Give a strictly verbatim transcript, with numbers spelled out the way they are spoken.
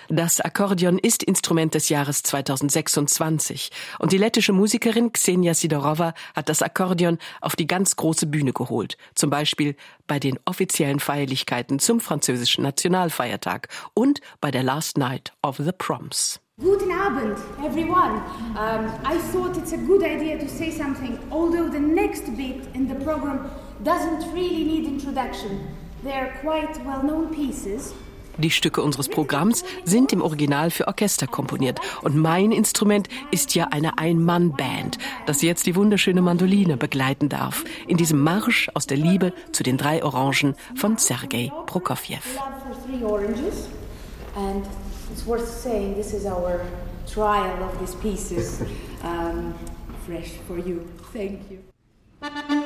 Das Akkordeon ist Instrument des Jahres zweitausendsechsundzwanzig und die lettische Musikerin Ksenia Sidorova hat das Akkordeon auf die ganz große Bühne geholt, zum Beispiel bei den offiziellen Feierlichkeiten zum französischen Nationalfeiertag und bei der Last Night of the Proms. Guten Abend, everyone. Um, I thought it's a good idea to say something, although the next bit in the program doesn't really need introduction. They're quite well-known pieces. Die Stücke unseres Programms sind im Original für Orchester komponiert. Und mein Instrument ist ja eine Ein-Mann-Band, das jetzt die wunderschöne Mandoline begleiten darf. In diesem Marsch aus der Liebe zu den drei Orangen von Sergei Prokofjew. And it's worth saying this is our trial of these pieces, um, fresh for you. Thank you.